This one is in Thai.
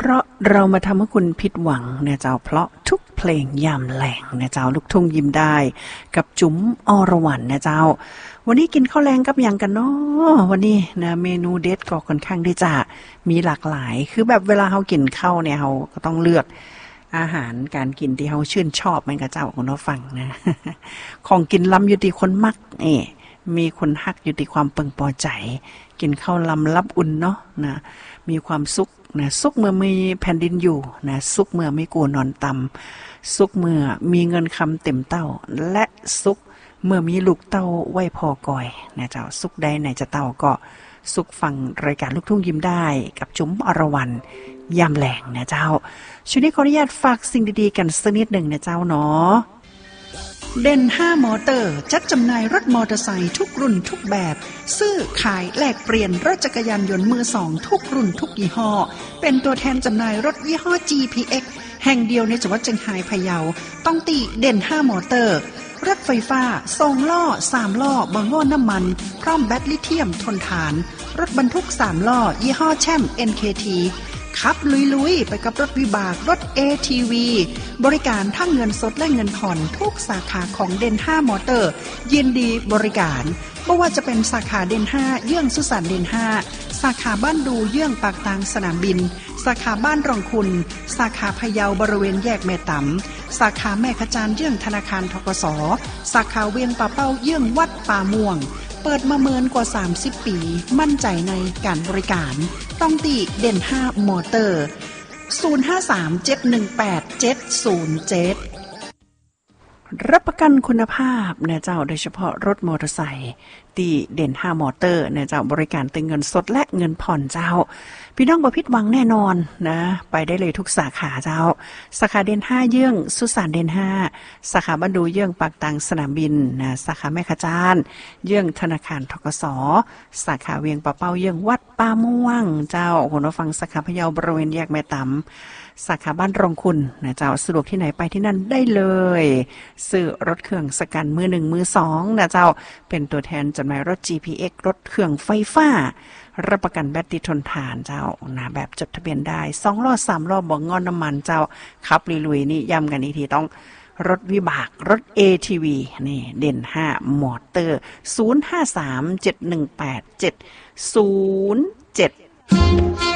เพราะเรามาทำให้คุณผิดหวังเนี่ยเจ้าเพราะทุกเพลงยามแหลงเนี่ยเจ้าลูกทุ่งยิ้มได้กับจุ๋มอรวรรณเนี่ยเจ้าวันนี้กินข้าวแรงกับหยังกันเนาะวันนี้นะเมนูเด็ดก็ค่อนข้างที่จะมีหลากหลายคือแบบเวลาเฮากินข้าวเนี่ยเฮาก็ต้องเลือกอาหารการกินที่เฮาชื่นชอบมันก็เจ้าของเราฟังนะ ของกินล้ำอยู่ที่คนมักมีคนฮักอยู่ที่ความเปิ่งพอใจกินข้าวล้ำรับอุ่นเนาะนะมีความสุขนะสุขเมื่อมีแผ่นดินอยู่นะสุขเมื่อไม่กลัวนอนต่ำสุขเมื่อมีเงินคำเต็มเต้าและสุขเมื่อมีลูกเต้าไว้พอกอยนะเจ้าสุขใดไหนจะเต้าก็สุขฟังรายการลูกทุ่งยิ้มได้กับจุ๋มอรวรรณยามแหลงนะเจ้าช่วงนี้ขออนุญาตฝากสิ่งดีๆกันสักนิดหนึ่งนะเจ้าเนาะเด่น5 มอเตอร์จัดจำหน่ายรถมอเตอร์ไซค์ทุกรุ่นทุกแบบซื้อขายแลกเปลี่ยนรถจักรยานยนต์มือสองทุกรุ่นทุกยี่ห้อเป็นตัวแทนจำหน่ายรถยี่ห้อ GPX แห่งเดียวในจังหวัดเชียงรายพะเยาต้องติเด่น5 มอเตอร์รถไฟฟ้า2ล้อ3ล้อบ่ง้อน้ำมันพร้อมแบตลิเธียมทนทานรถบรรทุก3ล้อยี่ห้อแชมป์ NKTขับลุยๆไปกับรถวิบากรถ ATV บริการทั้งเงินสดและเงินผ่อนทุกสาขาของเด่น5 มอเตอร์ยินดีบริการไม่ว่าจะเป็นสาขาเด่น5เยื่องสุสานเด่น5สาขาบ้านดูเยื่องปากทางสนามบินสาขาบ้านรองคุณสาขาพะเยาบริเวณแยกแม่ตำสาขาแม่ขจานเยื่องธนาคารธกส.สาขาเวียงป่าเป้าเยื่องวัดป่าม่วงเปิดมาเมินกว่า30ปีมั่นใจในการบริการต้องติเด่น5 มอเตอร์0537187707รับประกันคุณภาพนะเจ้าโดยเฉพาะรถมอเตอร์ไซค์ที่เด่น5 มอเตอร์นะเจ้าบริการตึงเงินสดและเงินผ่อนเจ้าพี่น้องบ่ผิดหวังแน่นอนนะไปได้เลยทุกสาขาเจ้าสาขาเด่น5เยื่องสุสานเด่น5สาขาบ้านดูเยื่องปากทางสนามบินนะสาขาแม่ขจานเยื่องธนาคารธกส.สาขาเวียงป่าเป้าเยื่องวัดป่าม่วงเจ้าคนฟังสาขาพะเยาบริเวณแยกแม่ตำสาขาบ้านรองคุณนะเจ้าสะดวกที่ไหนไปที่นั่นได้เลยซื้อรถเครื่องสกันมือ1มือ2นะเจ้าเป็นตัวแทนจำหน่ายรถ GPX รถเครื่องไฟฟ้ารับประกันแบตเตอรี่ทนทานเจ้านะแบบจดทะเบียนได้2ล้อ3ล้อบ่งอนน้ำมันเจ้าขับลุยๆนี่ย้ำกันอีกทีต้องรถวิบากรถ ATV นี่เด่น5 มอเตอร์0537187007